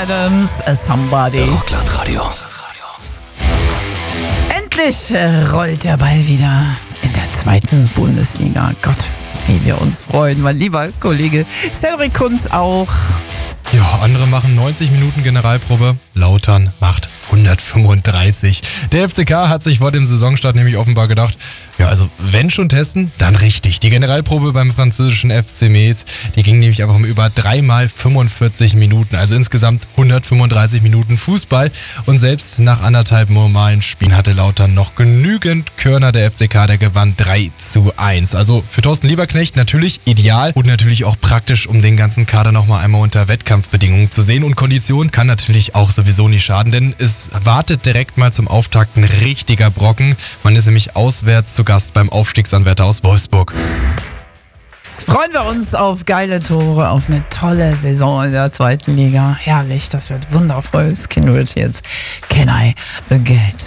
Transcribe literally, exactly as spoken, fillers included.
Adams, Somebody. Rocklandradio. Endlich rollt der Ball wieder in der zweiten Bundesliga. Gott, wie wir uns freuen, mein lieber Kollege Cedric Kunz auch. Ja, andere machen neunzig Minuten Generalprobe. Lautern macht hundertfünfunddreißig. Der F C K hat sich vor dem Saisonstart nämlich offenbar gedacht, ja, also wenn schon testen, dann richtig. Die Generalprobe beim französischen F C Metz, die ging nämlich einfach um über dreimal fünfundvierzig Minuten. Also insgesamt hundertfünfunddreißig Minuten Fußball. Und selbst nach anderthalb normalen Spielen hatte Lautern noch genügend Körner. Der F C K, der gewann drei zu eins. Also für Thorsten Lieberknecht natürlich ideal und natürlich auch praktisch, um den ganzen Kader nochmal einmal unter Wettkampfbedingungen zu sehen. Und Kondition kann natürlich auch sowieso nicht schaden, denn es wartet direkt mal zum Auftakt ein richtiger Brocken. Man ist nämlich auswärts zu Gast beim Aufstiegsanwärter aus Wolfsburg. Freuen wir uns auf geile Tore, auf eine tolle Saison in der zweiten Liga. Herrlich, das wird wundervoll. Das Kind wird jetzt Can I Get